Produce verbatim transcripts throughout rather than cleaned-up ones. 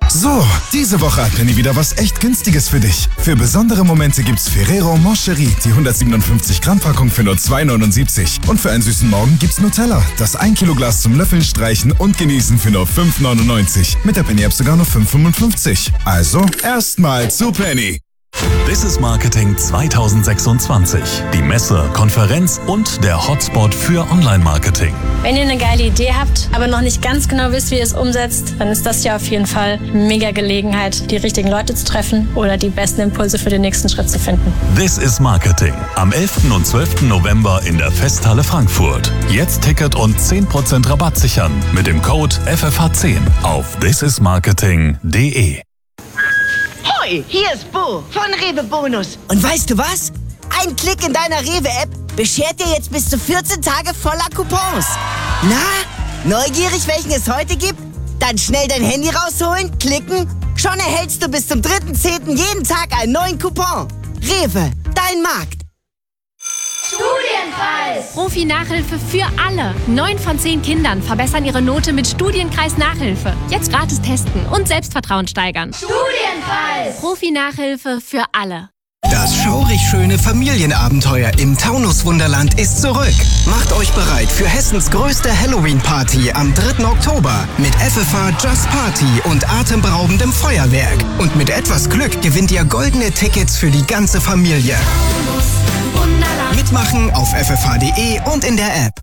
So, diese Woche hat Penny wieder was echt Günstiges für dich. Für besondere Momente gibt's Ferrero Moncherie, die hundertsiebenundfünfzig Gramm Packung für nur zwei neunundsiebzig. Und für einen süßen Morgen gibt's Nutella, das ein Kilo Glas zum Löffeln, Streichen und Genießen für nur fünf neunundneunzig. Mit der Penny App sogar nur fünf fünfundfünfzig. Also, erstmal zu Penny. This is Marketing zwanzig sechsundzwanzig. Die Messe, Konferenz und der Hotspot für Online-Marketing. Wenn ihr eine geile Idee habt, aber noch nicht ganz genau wisst, wie ihr es umsetzt, dann ist das ja auf jeden Fall eine mega Gelegenheit, die richtigen Leute zu treffen oder die besten Impulse für den nächsten Schritt zu finden. This is Marketing. Am elften und zwölften November in der Festhalle Frankfurt. Jetzt Ticket und zehn Prozent Rabatt sichern mit dem Code F F H zehn auf this is marketing punkt de. Hoi, hier ist Bo von Rewe Bonus. Und weißt du was? Ein Klick in deiner Rewe-App beschert dir jetzt bis zu vierzehn Tage voller Coupons. Na, neugierig, welchen es heute gibt? Dann schnell dein Handy rausholen, klicken. Schon erhältst du bis zum dritten zehnten jeden Tag einen neuen Coupon. Rewe, dein Markt. Studienkreis! Profi-Nachhilfe für alle. Neun von zehn Kindern verbessern ihre Note mit Studienkreis-Nachhilfe. Jetzt gratis testen und Selbstvertrauen steigern. Studienkreis! Profi-Nachhilfe für alle. Das schaurig schöne Familienabenteuer im Taunus-Wunderland ist zurück. Macht euch bereit für Hessens größte Halloween-Party am dritten Oktober mit F F H Just Party und atemberaubendem Feuerwerk. Und mit etwas Glück gewinnt ihr goldene Tickets für die ganze Familie. Mitmachen auf f f h punkt de und in der App.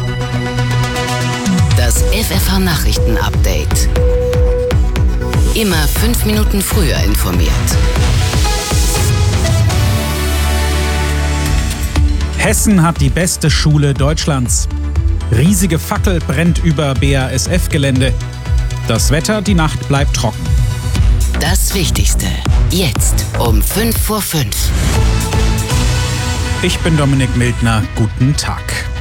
Das F F H Nachrichten-Update. Immer fünf Minuten früher informiert. Hessen hat die beste Schule Deutschlands. Riesige Fackel brennt über B A S F-Gelände. Das Wetter, die Nacht bleibt trocken. Das Wichtigste. Jetzt um fünf vor fünf. Ich bin Dominik Mildner. Guten Tag.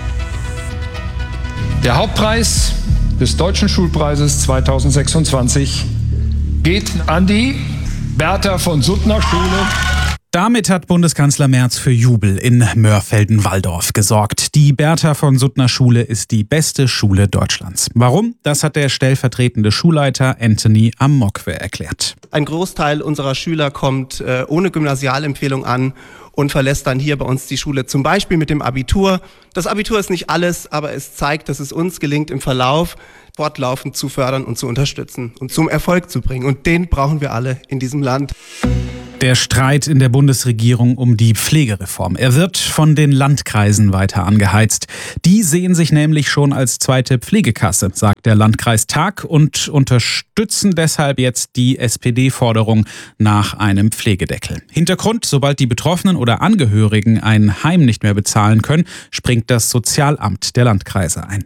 Der Hauptpreis des Deutschen Schulpreises zwanzig sechsundzwanzig geht an die Bertha von Suttner Schule. Damit hat Bundeskanzler Merz für Jubel in Mörfelden-Walldorf gesorgt. Die Bertha von Suttner Schule ist die beste Schule Deutschlands. Warum? Das hat der stellvertretende Schulleiter Anthony Amokwe erklärt. Ein Großteil unserer Schüler kommt äh, ohne Gymnasialempfehlung an und verlässt dann hier bei uns die Schule, zum Beispiel mit dem Abitur. Das Abitur ist nicht alles, aber es zeigt, dass es uns gelingt, im Verlauf fortlaufend zu fördern und zu unterstützen und zum Erfolg zu bringen. Und den brauchen wir alle in diesem Land. Der Streit in der Bundesregierung um die Pflegereform. Er wird von den Landkreisen weiter angeheizt. Die sehen sich nämlich schon als zweite Pflegekasse, sagt der Landkreis Tag, und unterstützen deshalb jetzt die S P D-Forderung nach einem Pflegedeckel. Hintergrund: Sobald die Betroffenen oder Angehörigen ein Heim nicht mehr bezahlen können, springt das Sozialamt der Landkreise ein.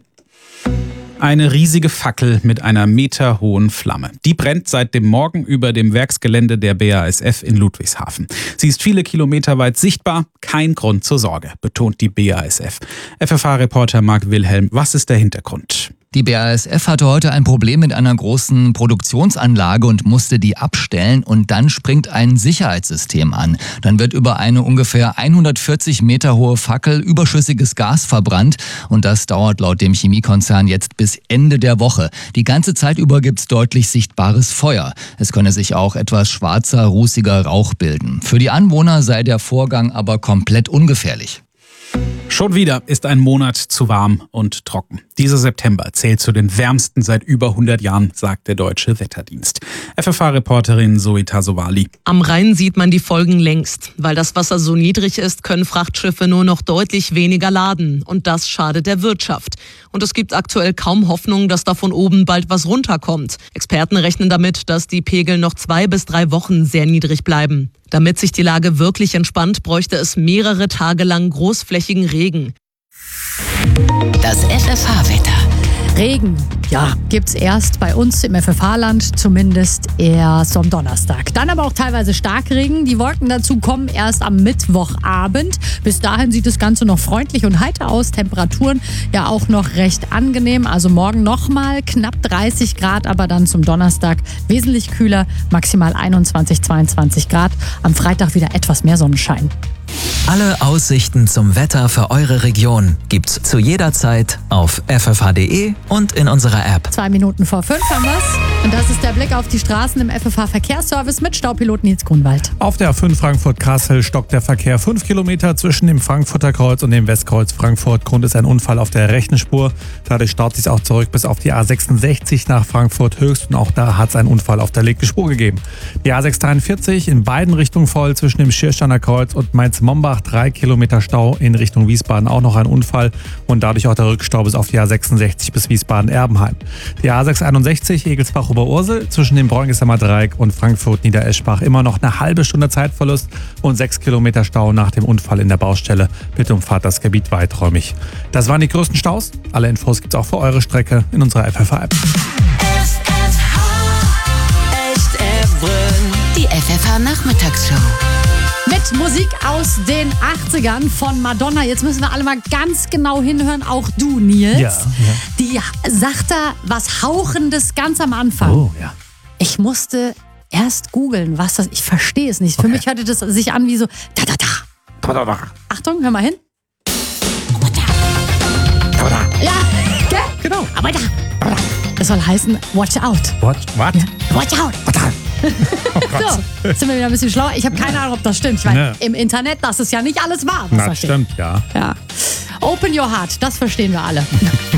Eine riesige Fackel mit einer meterhohen Flamme. Die brennt seit dem Morgen über dem Werksgelände der B A S F in Ludwigshafen. Sie ist viele Kilometer weit sichtbar. Kein Grund zur Sorge, betont die B A S F. F F H-Reporter Marc Wilhelm, was ist der Hintergrund? Die B A S F hatte heute ein Problem mit einer großen Produktionsanlage und musste die abstellen, und dann springt ein Sicherheitssystem an. Dann wird über eine ungefähr hundertvierzig Meter hohe Fackel überschüssiges Gas verbrannt, und das dauert laut dem Chemiekonzern jetzt bis Ende der Woche. Die ganze Zeit über gibt's deutlich sichtbares Feuer. Es könne sich auch etwas schwarzer, rußiger Rauch bilden. Für die Anwohner sei der Vorgang aber komplett ungefährlich. Schon wieder ist ein Monat zu warm und trocken. Dieser September zählt zu den wärmsten seit über hundert Jahren, sagt der Deutsche Wetterdienst. F F H-Reporterin Zoe Tasovali. Am Rhein sieht man die Folgen längst. Weil das Wasser so niedrig ist, können Frachtschiffe nur noch deutlich weniger laden. Und das schadet der Wirtschaft. Und es gibt aktuell kaum Hoffnung, dass da von oben bald was runterkommt. Experten rechnen damit, dass die Pegel noch zwei bis drei Wochen sehr niedrig bleiben. Damit sich die Lage wirklich entspannt, bräuchte es mehrere Tage lang großflächigen Regen. Das F F H-Wetter. Regen, ja, gibt's erst bei uns im F F H-Land, zumindest erst am Donnerstag. Dann aber auch teilweise Starkregen. Die Wolken dazu kommen erst am Mittwochabend. Bis dahin sieht das Ganze noch freundlich und heiter aus. Temperaturen ja auch noch recht angenehm. Also morgen nochmal knapp dreißig Grad, aber dann zum Donnerstag wesentlich kühler, maximal einundzwanzig, zweiundzwanzig Grad. Am Freitag wieder etwas mehr Sonnenschein. Alle Aussichten zum Wetter für eure Region gibt's zu jeder Zeit auf f f h punkt d e und in unserer App. Zwei Minuten vor fünf haben wir's. Und das ist der Blick auf die Straßen im F F H-Verkehrsservice mit Staupilot Nils Grunwald. Auf der A fünf Frankfurt-Kassel stockt der Verkehr fünf Kilometer zwischen dem Frankfurter Kreuz und dem Westkreuz Frankfurt. Grund ist ein Unfall auf der rechten Spur. Dadurch staut sich auch zurück bis auf die A sechsundsechzig nach Frankfurt Höchst. Und auch da hat es einen Unfall auf der linken Spur gegeben. Die A sechs dreiundvierzig in beiden Richtungen voll zwischen dem Schiersteiner Kreuz und Mainz-Mombach. Drei Kilometer Stau in Richtung Wiesbaden, auch noch ein Unfall und dadurch auch der Rückstau bis auf die A sechsundsechzig bis Wiesbaden-Erbenheim. Die A sechs einundsechzig Egelsbach-Oberursel zwischen dem Bräungesamer Dreieck und Frankfurt-Niedereschbach immer noch eine halbe Stunde Zeitverlust und sechs Kilometer Stau nach dem Unfall in der Baustelle. Bitte umfahrt das Gebiet weiträumig. Das waren die größten Staus. Alle Infos gibt's auch für eure Strecke in unserer F F H-App. Die F F H-Nachmittagsshow. Mit Musik aus den achtzigern von Madonna. Jetzt müssen wir alle mal ganz genau hinhören, auch du, Nils. Ja, ja. Die sagt da was Hauchendes ganz am Anfang. Oh, ja. Ich musste erst googeln, was das, ich verstehe es nicht. Für Okay. mich hörte das sich an wie so da, da, da. Da, da, da. Achtung, hör mal hin. Da, da. Ja, gell? Genau. Aber da. Das soll heißen, watch out. What? What? Ja. Watch out. Oh Gott. So, jetzt sind wir wieder ein bisschen schlauer. Ich habe keine Ahnung, ob das stimmt. Ich meine, Nee. im Internet, das ist ja nicht alles wahr, was Na, da steht. stimmt, ja. Ja. Open your heart, das verstehen wir alle.